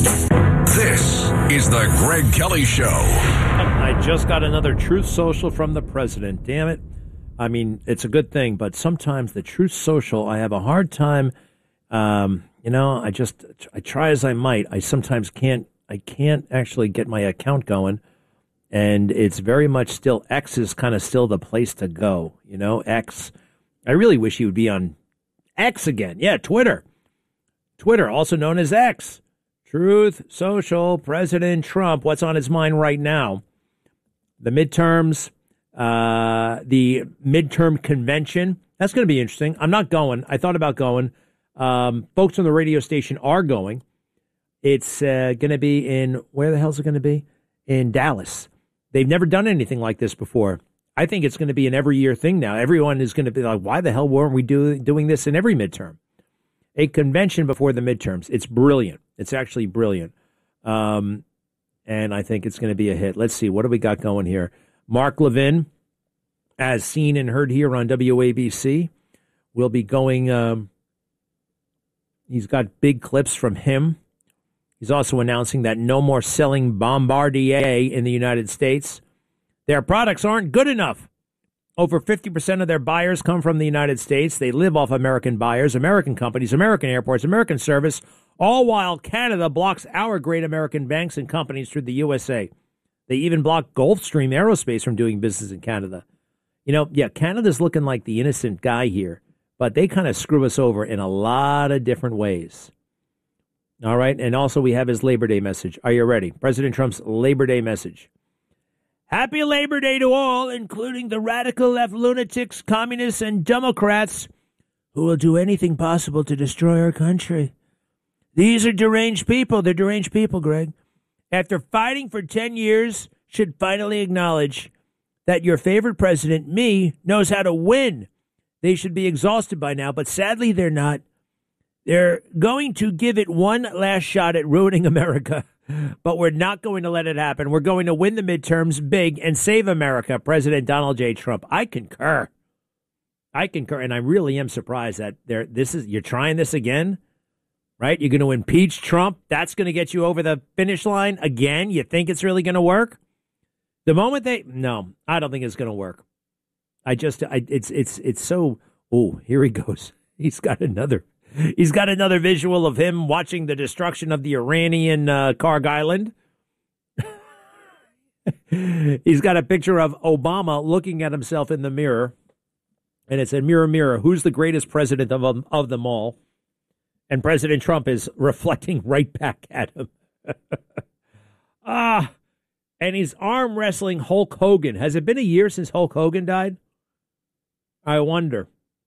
This is the Greg Kelly Show. I just got another Truth Social from the president. Damn it. I mean, it's a good thing, but sometimes the Truth Social, I have a hard time. I try as I might. I sometimes can't actually get my account going. And it's very much still, X is kind of still the place to go. X. I really wish he would be on X again. Yeah, Twitter. Twitter, also known as X. Truth Social, President Trump, what's on his mind right now? The midterms, the midterm convention. That's going to be interesting. I'm not going. I thought about going. Folks on the radio station are going. It's going to be in, where the hell is it going to be? In Dallas. They've never done anything like this before. I think it's going to be an every year thing now. Everyone is going to be like, why the hell weren't we doing this in every midterm? A convention before the midterms. It's brilliant. It's actually brilliant. And I think it's going to be a hit. Let's see. What do we got going here? Mark Levin, as seen and heard here on WABC, will be going. He's got big clips from him. He's also announcing that no more selling Bombardier in the United States. Their products aren't good enough. Over 50% of their buyers come from the United States. They live off American buyers, American companies, American airports, American service, all while Canada blocks our great American banks and companies through the USA. They even block Gulfstream Aerospace from doing business in Canada. Canada's looking like the innocent guy here, but they kind of screw us over in a lot of different ways. All right, and also we have his Labor Day message. Are you ready? President Trump's Labor Day message. Happy Labor Day to all, including the radical left lunatics, communists, and Democrats who will do anything possible to destroy our country. These are deranged people. They're deranged people, Greg. After fighting for 10 years, should finally acknowledge that your favorite president, me, knows how to win. They should be exhausted by now, but sadly they're not. They're going to give it one last shot at ruining America. But we're not going to let it happen. We're going to win the midterms big and save America, President Donald J. Trump. I concur. And I really am surprised that you're trying this again, right? You're going to impeach Trump. That's going to get you over the finish line again. You think it's really going to work? The moment no, I don't think it's going to work. It's so, here he goes. He's got another visual of him watching the destruction of the Iranian Karg Island. He's got a picture of Obama looking at himself in the mirror. And it said, mirror, mirror, who's the greatest president of them all? And President Trump is reflecting right back at him. And he's arm wrestling Hulk Hogan. Has it been a year since Hulk Hogan died? I wonder.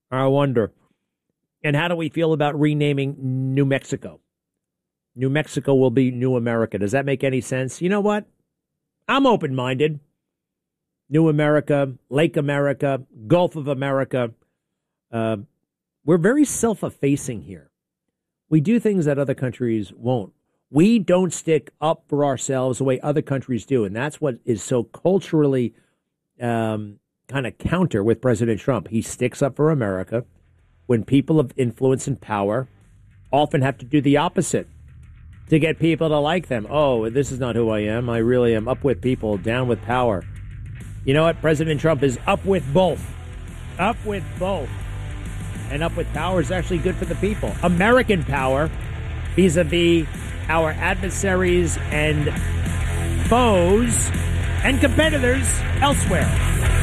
And how do we feel about renaming New Mexico? New Mexico will be New America. Does that make any sense? You know what? I'm open-minded. New America, Lake America, Gulf of America. We're very self-effacing here. We do things that other countries won't. We don't stick up for ourselves the way other countries do. And that's what is so culturally kind of counter with President Trump. He sticks up for America. When people of influence and power often have to do the opposite to get people to like them. Oh, this is not who I am. I really am up with people, down with power. You know what? President Trump is up with both. Up with both. And up with power is actually good for the people. American power vis-a-vis our adversaries and foes and competitors elsewhere.